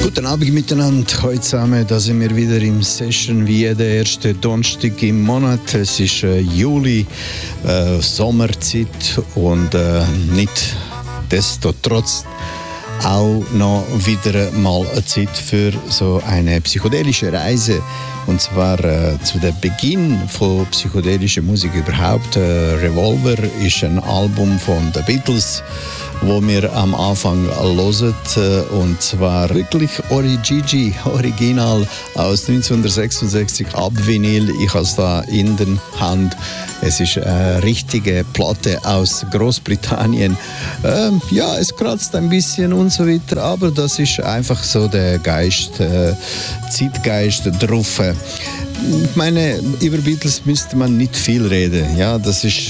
Guten Abend miteinander, heute zusammen, da sind wir wieder im Session wie jeder erste Donnerstag im Monat. Es ist Juli, Sommerzeit und nicht desto trotz auch noch wieder mal eine Zeit für so eine psychedelische Reise. Und zwar zu dem Beginn von psychedelischer Musik überhaupt. Revolver ist ein Album von The Beatles, wo wir am Anfang hören. Und zwar wirklich Original aus 1966 ab Vinyl. Ich habe es da in der Hand. Es ist eine richtige Platte aus Großbritannien. Ja, es kratzt ein bisschen und so weiter, aber das ist einfach so der Geist, Zeitgeist drauf. Ich meine, über Beatles müsste man nicht viel reden. Ja, das ist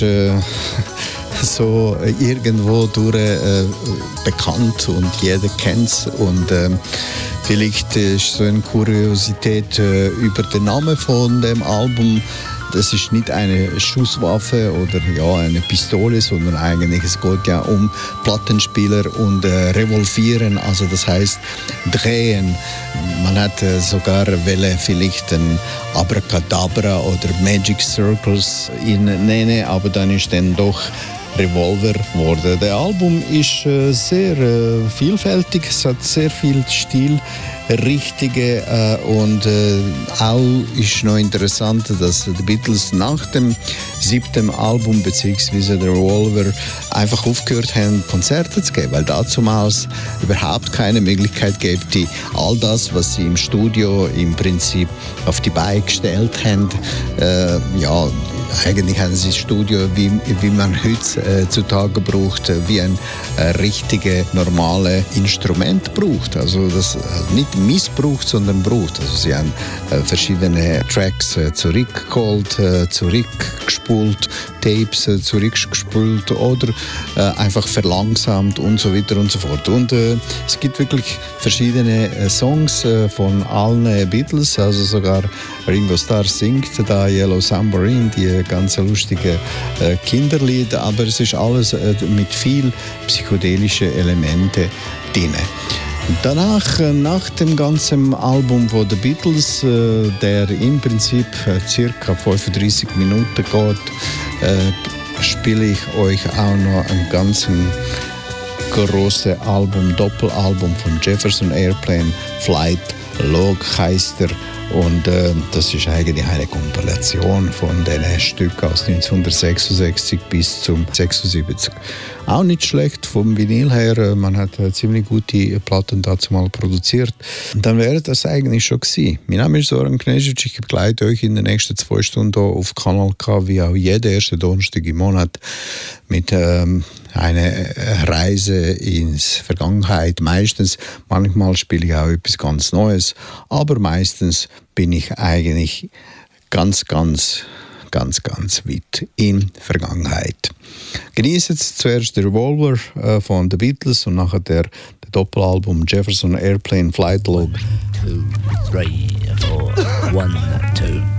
so irgendwo durch bekannt und jeder kennt es. Und vielleicht ist so eine Kuriosität über den Namen von dem Album. Das ist nicht eine Schusswaffe oder ja, eine Pistole, sondern eigentlich es geht ja um Plattenspieler und Revolvieren, also das heißt drehen. Man hat sogar vielleicht ein Abracadabra oder Magic Circles nennen, aber dann ist dann doch Revolver geworden. Der Album ist sehr vielfältig, es hat sehr viel Stil. Richtige und auch ist noch interessant, dass die Beatles nach dem 7. Album bzw. der Revolver einfach aufgehört haben, Konzerte zu geben, weil damals überhaupt keine Möglichkeit gibt, die all das, was sie im Studio im Prinzip auf die Beine gestellt haben, ja, eigentlich haben sie das Studio, wie man heutzutage braucht, wie ein richtiges, normales Instrument braucht. Also das nicht missbraucht, sondern braucht. Also sie haben verschiedene Tracks zurückgeholt, zurückgespult, Tapes zurückgespult oder einfach verlangsamt und so weiter und so fort. Und es gibt wirklich verschiedene Songs von allen Beatles, also sogar Ringo Starr singt da Yellow Submarine, die ganz lustige Kinderlied, aber es ist alles mit viel psychedelischen Elementen drin. Danach, nach dem ganzen Album von The Beatles, der im Prinzip circa 35 Minuten geht, spiele ich euch auch noch ein ganz grosses Doppelalbum von Jefferson Airplane, Flight Log heisst er. Und das ist eigentlich eine Kompilation von den Stücken aus 1966 bis zum 76. Auch nicht schlecht vom Vinyl her. Man hat ziemlich gute Platten dazu mal produziert. Und dann wäre das eigentlich schon gewesen. Mein Name ist Soran Knežević. Ich begleite euch in den nächsten 2 Stunden hier auf Kanal K, wie auch jeden ersten Donnerstag im Monat, mit einer Reise ins Vergangenheit. Meistens, manchmal spiele ich auch etwas ganz Neues, aber meistens bin ich eigentlich ganz weit in Vergangenheit. Genießt jetzt zuerst der Revolver von The Beatles und nachher der Doppelalbum Jefferson Airplane Flight Log. 1, 2, 3, 4, 1, 2